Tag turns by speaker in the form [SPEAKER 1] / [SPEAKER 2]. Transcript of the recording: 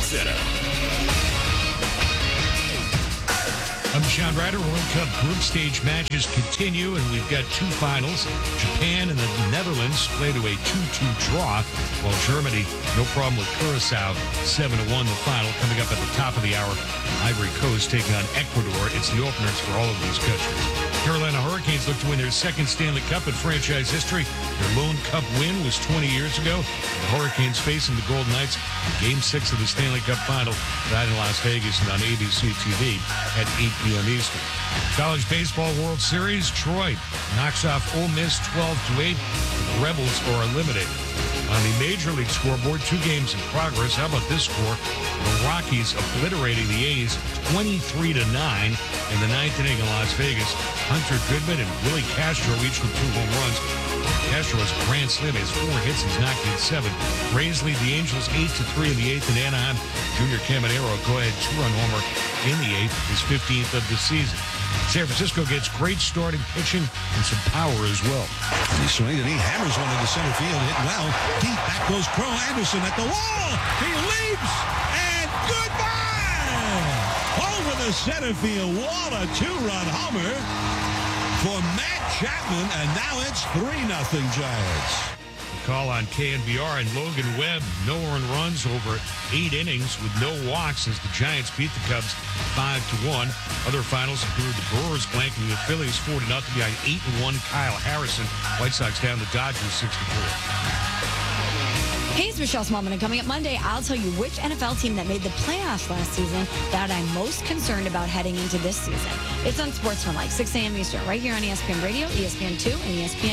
[SPEAKER 1] Center.
[SPEAKER 2] I'm Sean Ryder. World Cup group stage matches continue, and we've got two finals. Japan and the Netherlands play to a 2-2 draw, while Germany, no problem with Curacao, 7-1 the final. Coming up at the top of the hour, Ivory Coast taking on Ecuador. It's the openers for all of these countries. Carolina Hurricanes look to win their second Stanley Cup in franchise history. Their lone Cup win was 20 years ago. The Hurricanes facing the Golden Knights in Game 6 of the Stanley Cup Final, tonight in Las Vegas and on ABC TV at 8 p.m. Eastern. College Baseball World Series, Troy knocks off Ole Miss 12-8. The Rebels are eliminated. On the Major League scoreboard, 2 games in progress. How about this score? The Rockies obliterating the A's 23-9 in the 9th inning in Las Vegas. Hunter Goodman and Willie Castro each with 2 home runs. Castro has a grand slam. He has 4 hits. He's knocked in 7. Rays lead the Angels 8-3 in the 8th in Anaheim. Junior Caminero go-ahead 2-run homer in the 8th, his 15th of the season. San Francisco gets great starting pitching and some power as well.
[SPEAKER 3] He swings and he hammers one into center field. Hit well. Deep back goes Crow Anderson at the wall. He leaps and goodbye. Over the center field wall, a 2-run homer for Matt Chapman, and now it's 3-0 Giants.
[SPEAKER 2] Call on KNBR and Logan Webb. No earned runs over 8 innings with no walks as the Giants beat the Cubs 5-1. Other finals include the Brewers blanking the Phillies 4-0 behind 8-1 Kyle Harrison. White Sox down the Dodgers 6-4.
[SPEAKER 4] Hey, it's Michelle Smallman, and coming up Monday, I'll tell you which NFL team that made the playoffs last season that I'm most concerned about heading into this season. It's on Sportsman Like 6 a.m. Eastern, right here on ESPN Radio, ESPN2, and ESPN.